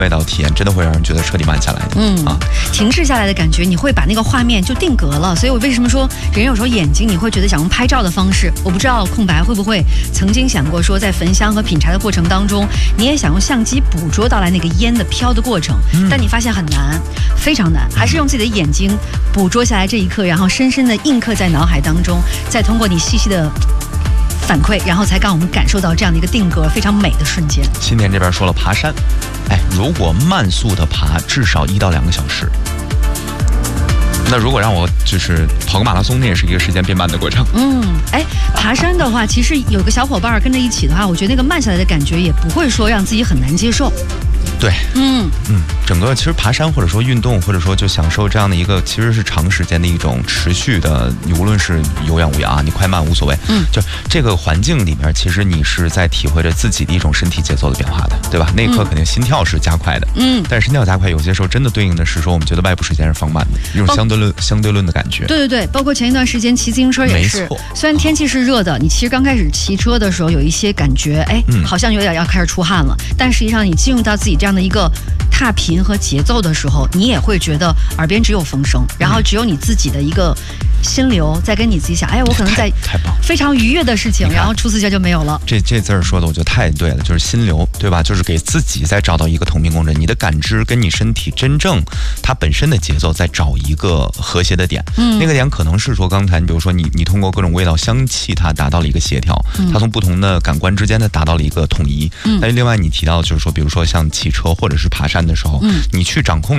味道体验真的会让人觉得彻底慢下来的。 停滞下来的感觉，你会把那个画面就定格了。所以我为什么说人有时候眼睛你会觉得想用拍照的方式？我不知道空白会不会曾经想过说，在焚香和品茶的过程当中，你也想用相机捕捉到来那个烟的飘的过程，但你发现很难，非常难，还是用自己的眼睛捕捉下来这一刻，然后深深的印刻在脑海当中，再通过你细细的反馈，然后才让我们感受到这样的一个定格非常美的瞬间。 新年这边说了爬山，如果慢速的爬至少1到2个小时，那如果让我就是跑个马拉松，那也是一个时间变慢的过程。 爬山的话，其实有个小伙伴跟着一起的话，我觉得那个慢下来的感觉也不会说让自己很难接受。 对，整个其实爬山或者说运动，或者说就享受这样的一个，其实是长时间的一种持续的，你无论是有氧无氧啊，你快慢无所谓，就这个环境里面，其实你是在体会着自己的一种身体节奏的变化的，对吧？那一刻肯定心跳是加快的，但是心跳加快有些时候真的对应的是说，我们觉得外部时间是放慢的，一种相对论的感觉。 对，包括前一段时间骑自行车也是，虽然天气是热的，你其实刚开始骑车的时候有一些感觉，好像有点要开始出汗了，但实际上你进入到自己这样的一个踏频和节奏的时候，你也会觉得耳边只有风声，然后只有你自己的一个心流在跟你自己想，我可能在非常愉悦的事情，然后除此之外就没有了。 这字儿说的我觉得太对了，就是心流，对吧？就是给自己再找到一个同频共振，你的感知跟你身体真正它本身的节奏再找一个和谐的点。那个点可能是说刚才你比如说你通过各种味道香气，它达到了一个协调，它从不同的感官之间它达到了一个统一。但是另外你提到就是说，比如说像骑车或者是爬山的时候，你去掌控